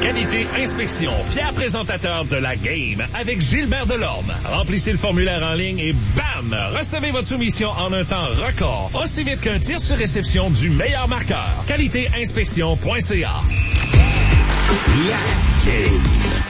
Qualité Inspection, fier présentateur de la game avec Gilbert Delorme. Remplissez le formulaire en ligne et bam! Recevez votre soumission en un temps record, aussi vite qu'un tir sur réception du meilleur marqueur. QualitéInspection.ca. La game.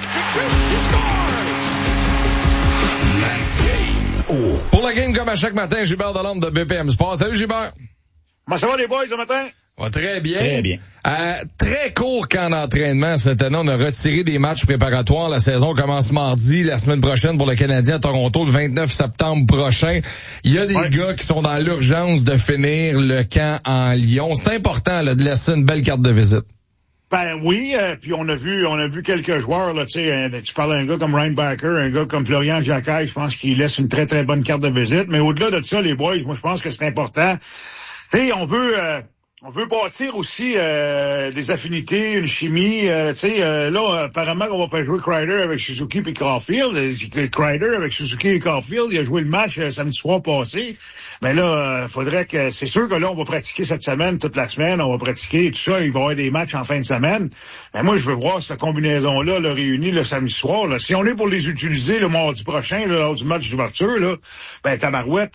Pour la game, comme à chaque matin, Gilbert Delorme de BPM Sport. Salut Gilbert. Comment ça va les boys ce matin? Va très bien. Très bien. Très court camp d'entraînement cette année. On a retiré des matchs préparatoires. La saison commence mardi, la semaine prochaine pour le Canadien à Toronto, le 29 septembre prochain. Il y a des gars qui sont dans l'urgence de finir le camp en Lyon. C'est important là, de laisser une belle carte de visite. Ben oui, puis on a vu quelques joueurs là, tu sais, tu parles d'un gars comme Ryan Backer, un gars comme Florian Jacquet, je pense qu'il laisse une très très bonne carte de visite. Mais au-delà de ça, les boys, moi je pense que c'est important. Tu sais, on veut bâtir aussi des affinités, une chimie. Là, apparemment, on va faire jouer Kreider avec Suzuki et Caulfield. Kreider avec Suzuki et Caulfield, il a joué le match samedi soir passé. Mais là, faudrait que... C'est sûr que là, on va pratiquer cette semaine, toute la semaine, on va pratiquer et tout ça. Il va y avoir des matchs en fin de semaine. Mais moi, je veux voir cette combinaison-là, là, réunie le samedi soir. Là. Si on est pour les utiliser le mardi prochain, là, lors du match d'ouverture, là, ben tabarouette...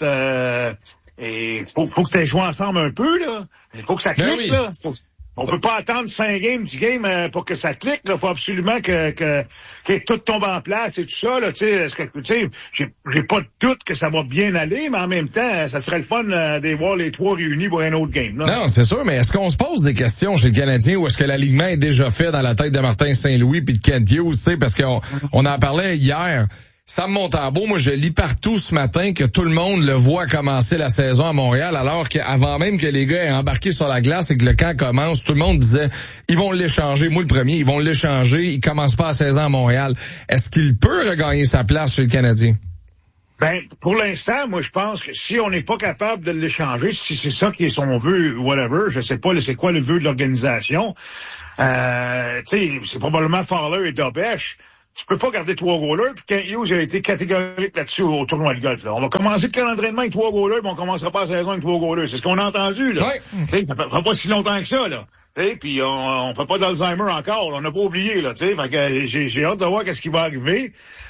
Et faut que ça joue ensemble un peu, là. Il faut que ça clique, là. On peut pas attendre 5 games, 10 games pour que ça clique, là. Faut absolument que tout tombe en place et tout ça, là. Tu sais, j'ai pas de doute que ça va bien aller, mais en même temps, ça serait le fun de voir les trois réunis pour un autre game, là. Non, c'est sûr, mais est-ce qu'on se pose des questions chez le Canadien ou est-ce que l'alignement est déjà fait dans la tête de Martin Saint-Louis puis de Kent Hughes, tu sais, parce qu'on en parlait hier. Sam Montembeault, moi je lis partout ce matin que tout le monde le voit commencer la saison à Montréal, alors qu'avant même que les gars aient embarqué sur la glace et que le camp commence, tout le monde disait ils vont l'échanger, moi le premier, ils vont l'échanger, il commence pas la saison à Montréal. Est-ce qu'il peut regagner sa place chez le Canadien? Ben, pour l'instant, moi, je pense que si on n'est pas capable de l'échanger, si c'est ça qui est son vœu, whatever, je sais pas, c'est quoi le vœu de l'organisation, tu sais, c'est probablement Fowler et Dobech. Tu peux pas garder 3 goalers, puis Kent Hughes a été catégorique là-dessus au tournoi de golf. Là. On va commencer le camp d'entraînement avec 3 goalers, mais on commencera pas la saison avec 3 goalers. C'est ce qu'on a entendu, là. Ouais. Ça fera pas si longtemps que ça, là. Puis on fait pas d'Alzheimer encore, on n'a pas oublié, là. Fait que j'ai hâte de voir qu'est-ce qui va arriver.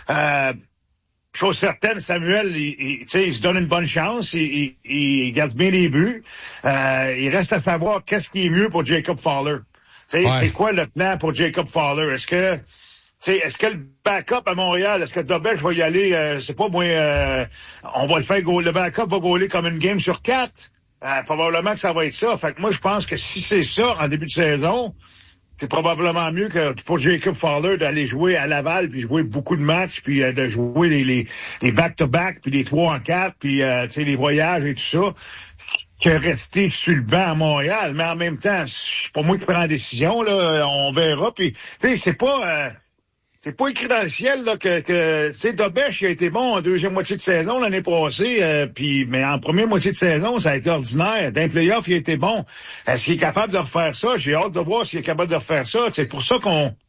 Chose certaine, Samuel, il se donne une bonne chance, il garde bien les buts. Il reste à savoir qu'est-ce qui est mieux pour Jacob Fowler. C'est quoi le plan pour Jacob Fowler? Est-ce que le backup à Montréal, est-ce que Dobech va y aller, c'est pas moi, on va le faire le backup va gauler comme une game sur 4? Probablement que ça va être ça. Fait que moi, je pense que si c'est ça en début de saison, c'est probablement mieux que pour Jacob Fowler d'aller jouer à Laval puis jouer beaucoup de matchs puis de jouer les back-to-back puis les 3 en 4 puis les voyages et tout ça que rester sur le banc à Montréal. Mais en même temps, c'est pas moi qui prends la décision, là, on verra. Puis c'est pas écrit dans le ciel là que tu sais, Dobech il a été bon en deuxième moitié de saison l'année passée, mais en première moitié de saison ça a été ordinaire. Dans les playoffs il a été bon. Est-ce qu'il est capable de refaire ça? J'ai hâte de voir s'il est capable de refaire ça. C'est pour ça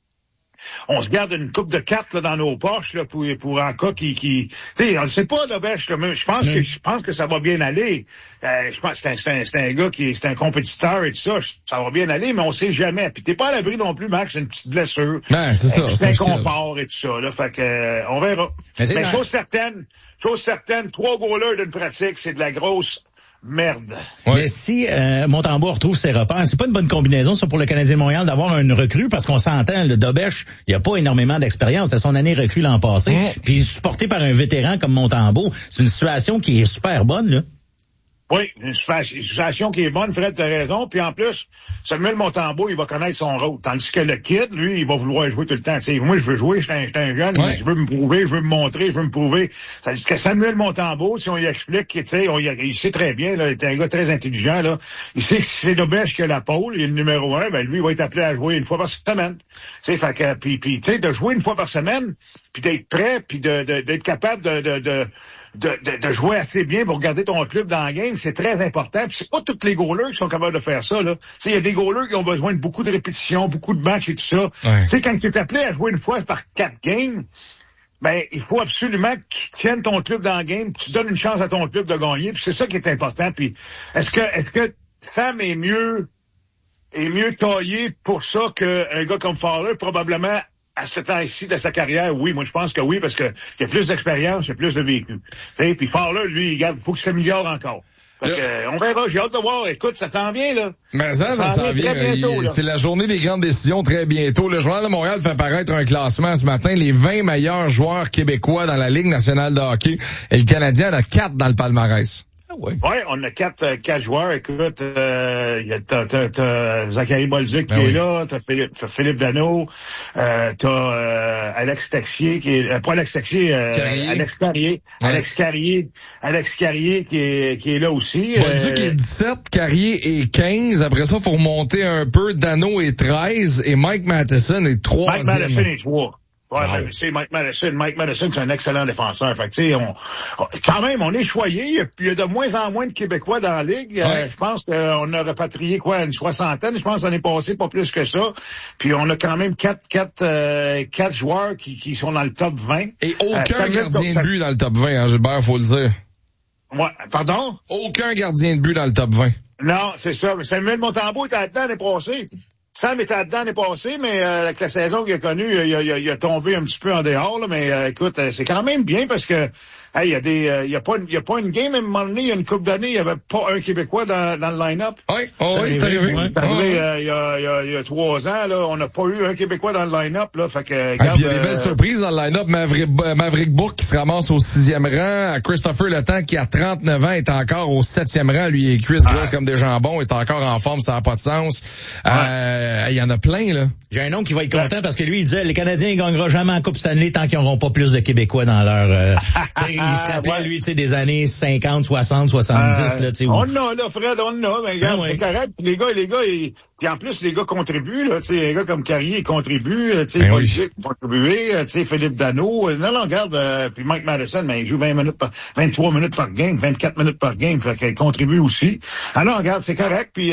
qu'on se garde une coupe de cartes là, dans nos poches là, pour en cas qui tu sais, on le sait pas Dobech, mais je pense que ça va bien aller. Je pense que c'est un gars c'est un compétiteur et tout ça, ça va bien aller, mais on sait jamais. Puis t'es pas à l'abri non plus, Max, c'est une petite blessure. Ben, c'est ça. C'est inconfort et tout ça, là. Fait que on verra. Mais chose certaine, 3 goalers d'une pratique, c'est de la grosse merde. Ouais. Mais si Montembeault retrouve ses repères, c'est pas une bonne combinaison ça pour le Canadien de Montréal d'avoir une recrue parce qu'on s'entend, le Dobech, il a pas énormément d'expérience, c'est son année recrue l'an passé, puis supporté par un vétéran comme Montembeault, c'est une situation qui est super bonne là. Oui, une situation qui est bonne, Fred, t'as raison. Puis en plus, Samuel Montembeault, il va connaître son rôle. Tandis que le kid, lui, il va vouloir jouer tout le temps. T'sais, moi, je veux jouer, je suis un jeune, je veux me prouver, je veux me montrer, je veux me prouver. Tandis que Samuel Montembeault, si on lui explique, il sait très bien, là, il est un gars très intelligent, là. Il sait que c'est Dobech qui a la pôle, il est le numéro 1, ben lui, il va être appelé à jouer une fois par semaine. T'sais, fait que, puis tu sais, de jouer une fois par semaine, puis d'être prêt, puis d'être capable de jouer assez bien pour garder ton club dans la game, c'est très important. Puis c'est pas tous les goalers qui sont capables de faire ça, là. Tu sais, il y a des goalers qui ont besoin de beaucoup de répétitions, beaucoup de matchs et tout ça. Tu sais, quand tu es appelé à jouer une fois par 4 games, ben, il faut absolument que tu tiennes ton club dans la game, que tu donnes une chance à ton club de gagner, puis c'est ça qui est important. Puis est-ce que Sam est mieux est mieux taillé pour ça qu'un gars comme Fowler, probablement, à ce temps-ci de sa carrière, oui. Moi, je pense que oui, parce que il a plus d'expérience, il a plus de vécu. Puis Fowler, lui, il faut qu'il s'améliore encore. Fait que, on verra, j'ai hâte de voir. Écoute, ça s'en vient, là. Mais ça s'en vient. C'est la journée des grandes décisions très bientôt. Le Journal de Montréal fait paraître un classement ce matin, les 20 meilleurs joueurs québécois dans la Ligue nationale de hockey. Et le Canadien en a 4 dans le palmarès. Ouais, on a quatre joueurs. Écoute, t'as Zachary Bolduc qui est là, t'as Philippe Danault, t'as Alex Texier qui est pas Alex Texier, Alex Carrier. Ouais. Alex Carrier qui est là aussi. Bolduc est 17, Carrier est 15. Après ça, faut remonter un peu. Danault est 13 et Mike Matheson est 3. Mike Matheson est 3. Ouais, ben, c'est Mike Matheson. Mike Matheson, c'est un excellent défenseur. Fait que, tu sais, quand même, on est choyé. Il y a de moins en moins de Québécois dans la Ligue. Ouais. Je pense qu'on a repatrié, une 60aine. Je pense qu'on est passé pas plus que ça. Puis on a quand même quatre joueurs qui sont dans le top 20. Et aucun gardien de but dans le top 20, hein, Gilbert, faut le dire. Ouais, pardon? Aucun gardien de but dans le top 20. Non, c'est ça. Samuel Montembeault était là-dedans l'année passée. Sam était là-dedans l'année passée, mais avec la saison qu'il a connue, il a tombé un petit peu en dehors, là, mais écoute, c'est quand même bien parce que il y a pas une game à un moment donné, il y a une couple d'années, il y avait pas un Québécois dans le line-up. Oui, c'est arrivé. C'est arrivé il y a 3 ans, là, on n'a pas eu un Québécois dans le line-up, là, fait que puis il y a des belles surprises dans le line-up. Maverick Bourque qui se ramasse au 6e rang, Christopher Letang qui a 39 ans est encore au 7e rang, lui et Chris Gross comme des jambons, est encore en forme, ça n'a pas de sens. Il y en a plein, là. J'ai un homme qui va être content parce que lui, il disait, les Canadiens, ils gagneront jamais en Coupe Stanley tant qu'ils n'auront pas plus de Québécois dans leur, il se rappelait, lui, tu sais, des années 50, 60, 70, là, tu sais. On a, là, Fred, mais regarde, c'est correct. Les gars, puis en plus, les gars contribuent, là, tu sais, un gars comme Carrier, contribue, tu sais, Bolduc contribuer, tu sais, Philippe Danault, non, regarde, puis Mike Matheson, mais il joue 23 minutes par game, 24 minutes par game, fait qu'il contribue aussi. Alors, regarde, c'est correct, puis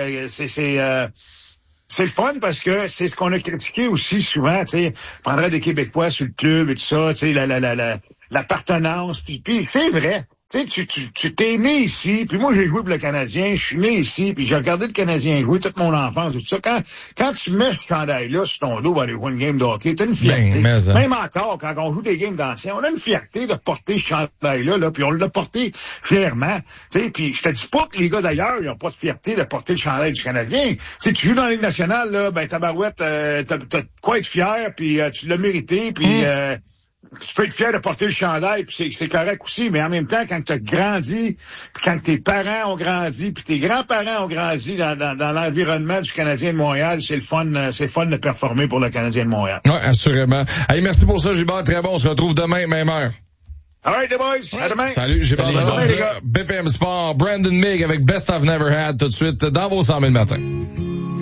c'est le fun parce que c'est ce qu'on a critiqué aussi souvent, tu sais, prendrait des Québécois sur le club et tout ça, tu sais, l'appartenance, puis c'est vrai. Tu sais, tu t'es né ici, puis moi j'ai joué pour le Canadien, je suis né ici, puis j'ai regardé le Canadien jouer toute mon enfance, tout ça. Quand tu mets ce chandail-là sur ton dos pour aller jouer une game de hockey, t'as une fierté. Même encore, quand on joue des games d'anciens, on a une fierté de porter ce chandail-là, là, puis on l'a porté fièrement. Tu sais, puis je te dis pas que les gars d'ailleurs, ils ont pas de fierté de porter le chandail du Canadien. Tu sais, tu joues dans la Ligue nationale, là, ben tabarouette, t'as de quoi être fier, puis tu l'as mérité, puis tu peux être fier de porter le chandail, puis c'est correct aussi, mais en même temps, quand tu as grandi, puis quand tes parents ont grandi, puis tes grands-parents ont grandi dans l'environnement du Canadien de Montréal, c'est le fun de performer pour le Canadien de Montréal. Oui, assurément. Hey, merci pour ça, Gilbert. Très bon. On se retrouve demain, même heure. All right, les boys. À demain. Salut, Gilbert Delorme. BPM Sport, Brandon Mig avec Best I've Never Had tout de suite dans vos 100 000 matins.